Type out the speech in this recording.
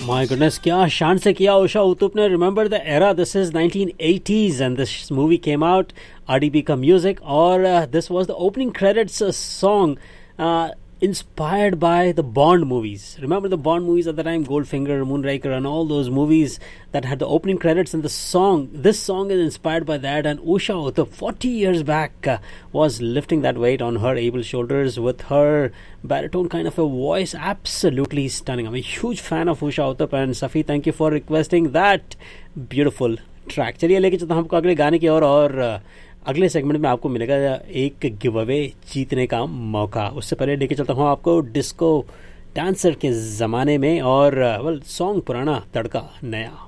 My goodness, क्या शान से किया उषा उत्तुप ने. Remember the era, this is 1980s and this movie came out. RDB का म्यूजिक और this was the opening credits song inspired by the Bond movies. Remember the Bond movies at the time, Goldfinger, Moonraker and all those movies that had the opening credits, and the song, this song is inspired by that. And Usha Uthup 40 years back was lifting that weight on her able shoulders with her baritone kind of a voice. Absolutely stunning. I'm a huge fan of Usha Uthup, and Safi, thank you for requesting that beautiful track. चलिए लेके चलता हूं हमको अगले गाने की और अगले सेगमेंट में आपको मिलेगा एक गिव अवे जीतने का मौका. उससे पहले लेके चलता हूँ आपको डिस्को डांसर के ज़माने में और सॉन्ग पुराना तड़का नया.